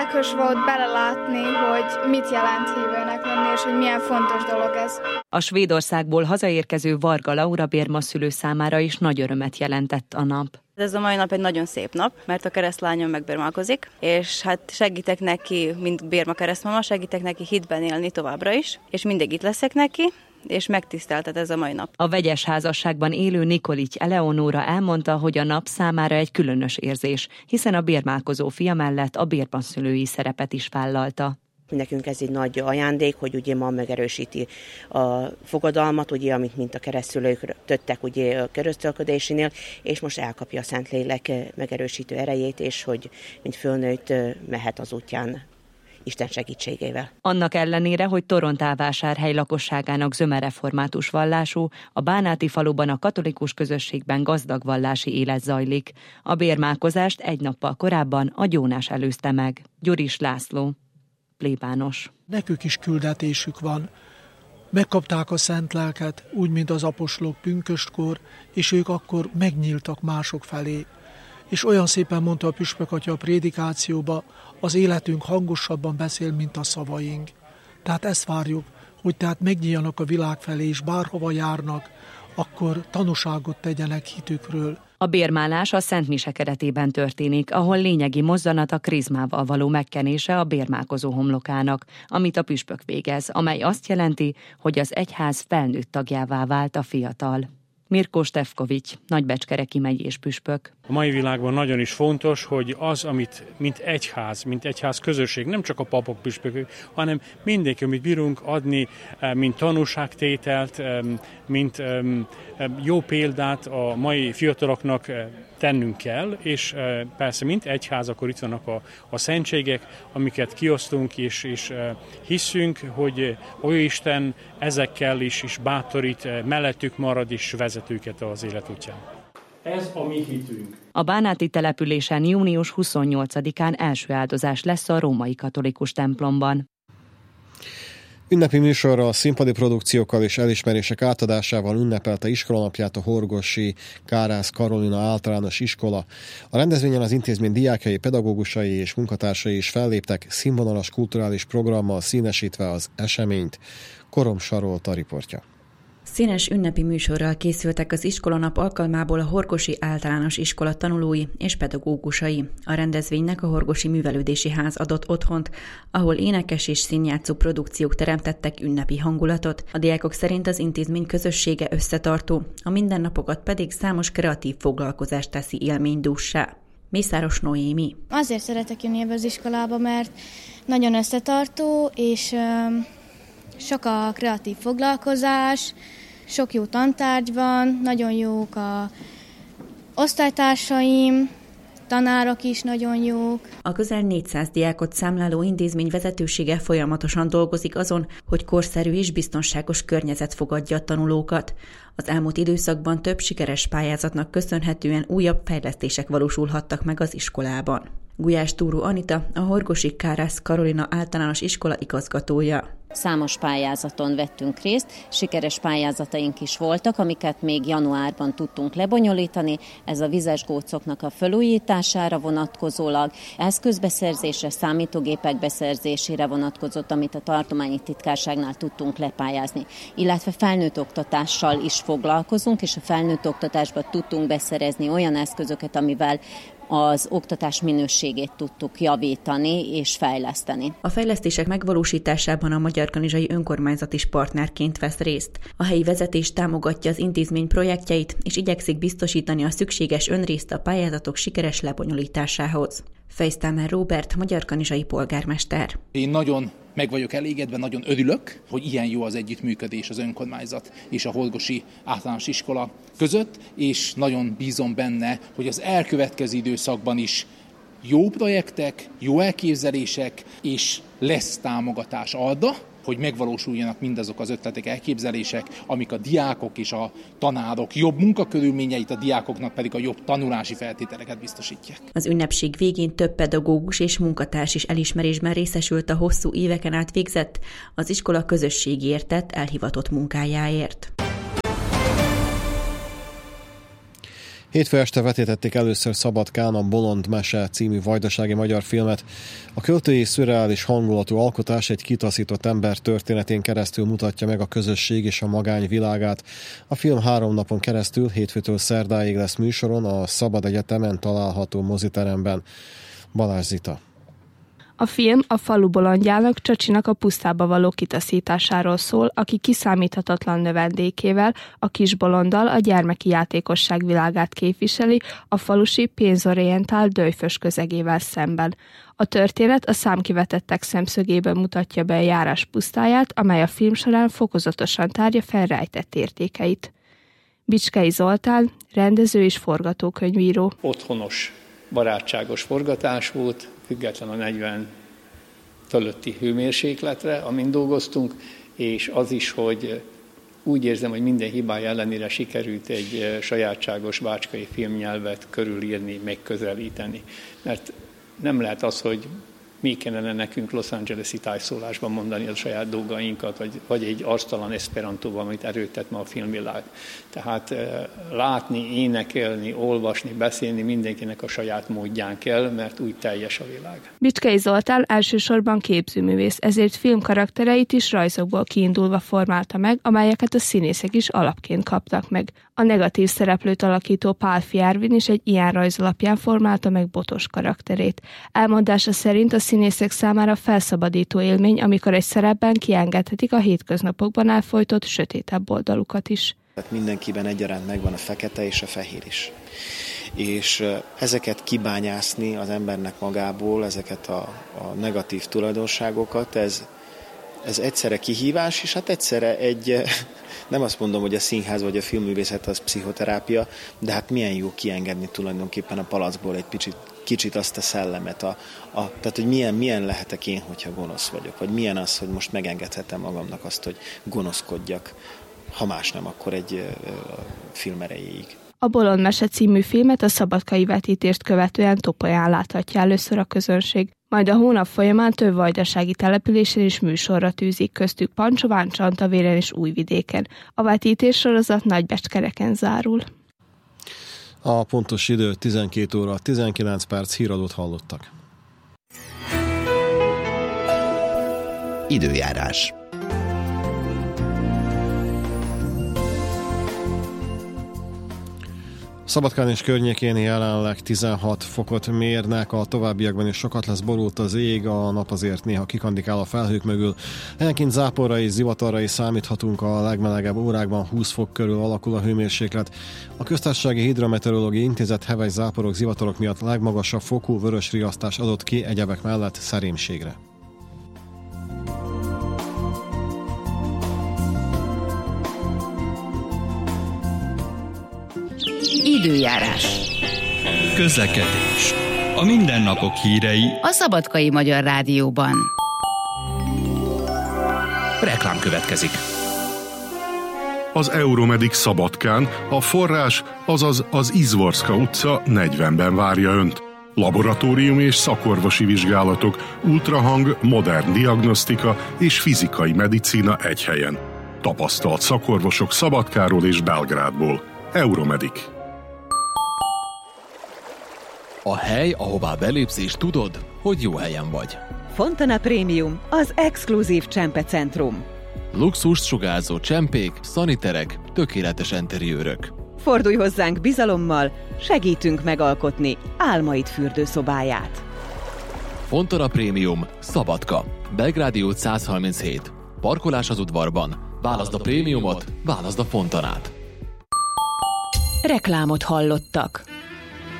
érdekes volt belelátni, hogy mit jelent hívőnek lenni, és hogy milyen fontos dolog ez. A Svédországból hazaérkező Varga Laura bérmaszülő számára is nagy örömet jelentett a nap. Ez a mai nap egy nagyon szép nap, mert a keresztlányom megbérmálkozik, és hát segítek neki, mint bérma keresztmama, segítek neki hitben élni továbbra is, és mindig itt leszek neki, és megtiszteltet ez a mai nap. A vegyes házasságban élő Nikolics Eleonóra elmondta, hogy a nap számára egy különös érzés, hiszen a bérmálkozó fia mellett a bérmaszülői szerepet is vállalta. Nekünk ez egy nagy ajándék, hogy ugye ma megerősíti a fogadalmat, ugye, amit mint a keresztülők tettek ugye a keresztülködésénél, és most elkapja a Szentlélek megerősítő erejét, és hogy mint fölnőtt mehet az útján Isten segítségével. Annak ellenére, hogy Torontálvásárhely lakosságának zömereformátus vallású, a Bánáti faluban a katolikus közösségben gazdag vallási élet zajlik. A bérmálkozást egy nappal korábban a gyónás előzte meg. Gyuris László, plébános. Nekük is küldetésük van. Megkapták a szent lelket, úgy, mint az apostolok pünköstkor, és ők akkor megnyíltak mások felé. És olyan szépen mondta a püspök atya a prédikációba, az életünk hangosabban beszél, mint a szavaink. Tehát ezt várjuk, hogy tehát megnyíljanak a világ felé, és bárhova járnak, akkor tanúságot tegyenek hitükről. A bérmálás a Szent Mise keretében történik, ahol lényegi mozzanat a krizmával való megkenése a bérmálkozó homlokának, amit a püspök végez, amely azt jelenti, hogy az egyház felnőtt tagjává vált a fiatal. Mirko Stefkovics, Nagybecskereki megyés püspök. A mai világban nagyon is fontos, hogy az, amit mint egyház közösség, nem csak a papok, püspökök, hanem mindenki, amit bírunk adni, mint tanúságtételt, mint jó példát a mai fiataloknak tennünk kell, és persze mint egyház, akkor itt vannak a szentségek, amiket kiosztunk, és hiszünk, hogy Isten ezekkel is bátorít, mellettük marad és vezet őket az életútján. Ez a mi hitünk. A bánáti településen június 28-án első áldozás lesz a római katolikus templomban. Ünnepi műsorral, színpadi produkciókkal és elismerések átadásával ünnepelte iskolanapját a Horgosi Kárász Karolina Általános Iskola. A rendezvényen az intézmény diákjai, pedagógusai és munkatársai is felléptek, színvonalas kulturális programmal színesítve az eseményt. Korom Sarolt a riportja. Színes ünnepi műsorral készültek az iskolanap alkalmából a Horgosi Általános Iskola tanulói és pedagógusai. A rendezvénynek a Horgosi Művelődési Ház adott otthont, ahol énekes és színjátszó produkciók teremtettek ünnepi hangulatot. A diákok szerint az intézmény közössége összetartó, a mindennapokat pedig számos kreatív foglalkozást teszi élménydússá. Mészáros Noémi. Azért szeretek jönni ebbe az iskolába, mert nagyon összetartó, és sok a kreatív foglalkozás, sok jó tantárgy van, nagyon jók a osztálytársaim, tanárok is nagyon jók. A közel 400 diákot számláló intézmény vezetősége folyamatosan dolgozik azon, hogy korszerű és biztonságos környezet fogadja a tanulókat. Az elmúlt időszakban több sikeres pályázatnak köszönhetően újabb fejlesztések valósulhattak meg az iskolában. Gulyás Túró Anita, a Horgosi Kárász Karolina Általános Iskola igazgatója. Számos pályázaton vettünk részt, sikeres pályázataink is voltak, amiket még januárban tudtunk lebonyolítani. Ez a vizes gócoknak a felújítására vonatkozólag, eszközbeszerzésre, számítógépek beszerzésére vonatkozott, amit a tartományi titkárságnál tudtunk lepályázni. Illetve felnőtt oktatással is foglalkozunk, és a felnőtt oktatásban tudtunk beszerezni olyan eszközöket, amivel az oktatás minőségét tudtuk javítani és fejleszteni. A fejlesztések megvalósításában a Magyarkanizsai Önkormányzat is partnerként vesz részt. A helyi vezetés támogatja az intézmény projektjeit, és igyekszik biztosítani a szükséges önrészt a pályázatok sikeres lebonyolításához. Fejsztámer Róbert, magyarkanizsai polgármester. Én nagyon meg vagyok elégedve, nagyon örülök, hogy ilyen jó az együttműködés az önkormányzat és a Horgosi Általános Iskola között, és nagyon bízom benne, hogy az elkövetkező időszakban is jó projektek, jó elképzelések, és lesz támogatás arra, hogy megvalósuljanak mindazok az ötletek, elképzelések, amik a diákok és a tanárok jobb munkakörülményeit, a diákoknak pedig a jobb tanulási feltételeket biztosítják. Az ünnepség végén több pedagógus és munkatárs is elismerésben részesült a hosszú éveken át végzett, az iskola közösségért tett elhivatott munkájáért. Hétfő este vetítették először Szabadkán a Bolond Mese című vajdasági magyar filmet. A költői szürreális hangulatú alkotás egy kitaszított ember történetén keresztül mutatja meg a közösség és a magány világát. A film 3 napon keresztül, hétfőtől szerdáig lesz műsoron a Szabad Egyetemen található moziteremben. Balázs Zita. A film a falu bolondjának, Csacsinak a pusztába való kitaszításáról szól, aki kiszámíthatatlan növendékével, a kis bolonddal a gyermeki játékosság világát képviseli, a falusi pénzorientál döjfös közegével szemben. A történet a számkivetettek szemszögében mutatja be a járás pusztáját, amely a film során fokozatosan tárja fel rejtett értékeit. Bicskei Zoltán, rendező és forgatókönyvíró. Otthonos, barátságos forgatás volt, független a 40 fölötti hőmérsékletre, amin dolgoztunk, és az is, hogy úgy érzem, hogy minden hibája ellenére sikerült egy sajátságos bácskai filmnyelvet körülírni, megközelíteni. Mert nem lehet az, hogy mi kellene nekünk Los Angeles-i tájszólásban mondani a saját dolgainkat, vagy egy arctalan eszperantóban, amit erőltet ma a filmvilág. Tehát látni, énekelni, olvasni, beszélni mindenkinek a saját módján kell, mert úgy teljes a világ. Bicskei Zoltán elsősorban képzőművész, ezért filmkaraktereit is rajzokból kiindulva formálta meg, amelyeket a színészek is alapként kaptak meg. A negatív szereplőt alakító Pálffy Árvin is egy ilyen rajz alapján formálta meg Botos karakterét. Elmondása szerint a színészek számára felszabadító élmény, amikor egy szerepben kiengedhetik a hétköznapokban elfojtott sötétebb oldalukat is. Tehát mindenkiben egyaránt megvan a fekete és a fehér is. És ezeket kibányászni az embernek magából, ezeket a negatív tulajdonságokat, ez egyszerre kihívás, és hát egyszerre egy, nem azt mondom, hogy a színház vagy a filmművészet az pszichoterápia, de hát milyen jó kiengedni tulajdonképpen a palackból egy kicsit azt a szellemet, tehát hogy milyen lehetek én, hogyha gonosz vagyok, vagy milyen az, hogy most megengedhetem magamnak azt, hogy gonoszkodjak, ha más nem, akkor egy film erejéig. A Bolond Mese című filmet a szabadkai vetítést követően Topolyán láthatja először a közönség. Majd a hónap folyamán több vajdasági településen is műsorra tűzik, köztük Pancsován, Csantavéren és Újvidéken. A vetítés sorozat Nagybecskereken zárul. A pontos idő 12 óra 19 perc, híradót hallottak. Időjárás. Szabadkán és környékén jelenleg 16 fokot mérnek, a továbbiakban is sokat lesz borult az ég, a nap azért néha kikandikál a felhők mögül. Helyenként záporra és zivatarra is számíthatunk, a legmelegebb órákban 20 fok körül alakul a hőmérséklet. A Köztársasági Hidrometeorológiai Intézet heves záporok, zivatarok miatt legmagasabb fokú vörös riasztás adott ki, egyebek mellett szerémségre. Időjárás. Közlekedés. A mindennapok hírei a Szabadkai Magyar Rádióban. Reklám következik. Az Euromedic Szabadkán a forrás, azaz az Izvorska utca 40-ben várja Önt. Laboratórium és szakorvosi vizsgálatok, ultrahang, modern diagnosztika és fizikai medicína egy helyen. Tapasztalt szakorvosok Szabadkáról és Belgrádból. Euromedic. A hely, ahová belépsz és tudod, hogy jó helyen vagy. Fontana Premium, az exkluzív csempecentrum. Luxust sugárzó csempék, szaniterek, tökéletes enteriőrök. Fordulj hozzánk bizalommal, segítünk megalkotni álmaid fürdőszobáját. Fontana Premium, Szabadka, Belgrádi út 137. Parkolás az udvarban. Válaszd a prémiumot, válaszd a Fontanát. Reklámot hallottak.